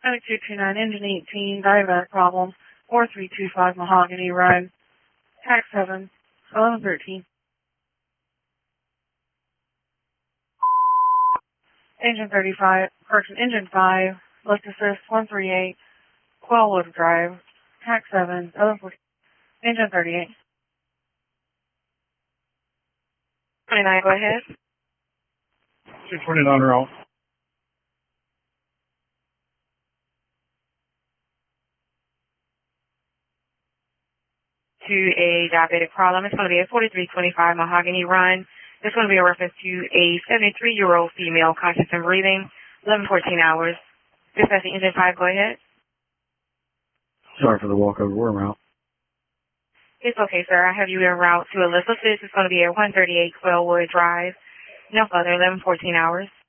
0229, engine 18, diabetic problem, 4325 Mahogany Road, tax 7, 1113. Engine 35, correction, engine 5, lift assist 138, Quellwood Drive, tax 7, 1114. Engine 38. 29, go ahead. 229 roll. To a diabetic problem. It's going to be a 4325 Mahogany Run. It's going to be a reference to a 73-year-old female, conscious and breathing, 11-14 hours. Dispatching engine 5, go ahead. Sorry for the walkover. We're en route. It's okay, sir. I have you en route to a list of this. It's going to be a 138 Quellwood Drive. No further, 11-14 hours.